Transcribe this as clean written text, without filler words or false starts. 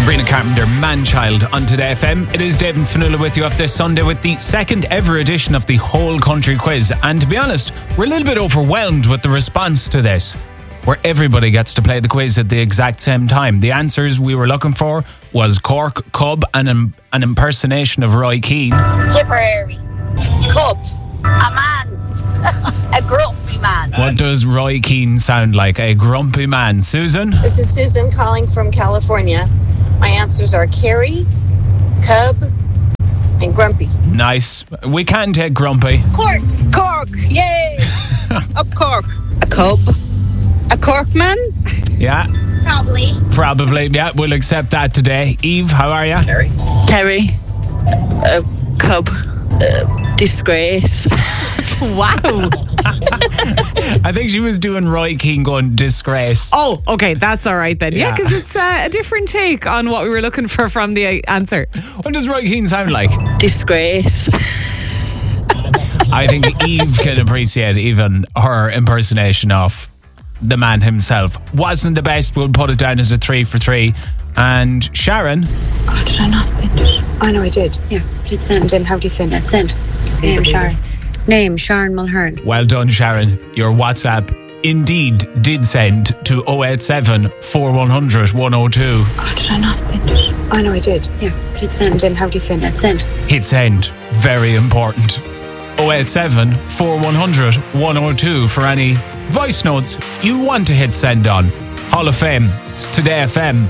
Sabrina Carpenter, Man-Child on Today FM. It is Dave and Fionnuala with you off this Sunday with the second ever edition of the Whole Country Quiz. And to be honest, we're a little bit overwhelmed with the response to this, where everybody gets to play the quiz at the exact same time. The answers we were looking for was Cork, Cub, and an impersonation of Roy Keane. Tipperary, Cub, a man, a grumpy man. What does Roy Keane sound like? A grumpy man. Susan? This is Susan calling from California. My answers are Kerry, Cub, and Grumpy. Nice. We can take Grumpy. Cork, yay! Up Cork. A Cub. A Cork man? Yeah. Probably, yeah. We'll accept that today. Eve, how are you? Terry. Cub. Disgrace. Wow. I think she was doing Roy Keane going disgrace. Oh, okay, that's all right then. Yeah, Yeah. because it's a different take on what we were looking for from the answer. What does Roy Keane sound like? Disgrace. I think Eve can appreciate even her impersonation of the man himself. Wasn't the best. We'll put it down as a 3 for 3. And Sharon? Oh, did I not send it? Oh, no, I did. Yeah, hit send. Then how do you send it? Send. Name Sharon Mulhern. Well done, Sharon. Your WhatsApp indeed did send to 087 4100 102. Oh, did I not send it? Oh, no, I did. Yeah, hit send. Then how do you send it? Send. Hit send. Very important. 087 4100 102 for any voice notes you want to hit send on. Hall of Fame. It's Today FM.